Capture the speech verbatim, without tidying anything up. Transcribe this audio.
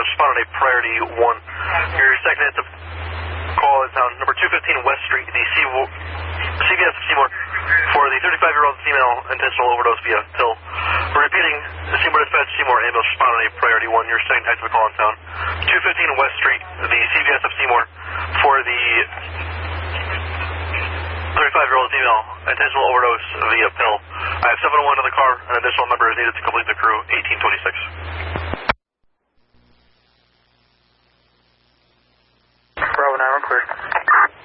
respond on a priority one. Your second hit call is on number two fifteen West Street, the C V S of Seymour, for the thirty-five-year-old female intentional overdose via pill. We're repeating, Seymour Dispatch, Seymour ambulance respond on a priority one. Your second active call in town. two fifteen West Street, the C V S of Seymour, for the thirty-five-year-old female intentional overdose via pill. I have seven oh one in the car. An additional member is needed to complete the crew. eighteen twenty-six. Bravo nine, we're clear.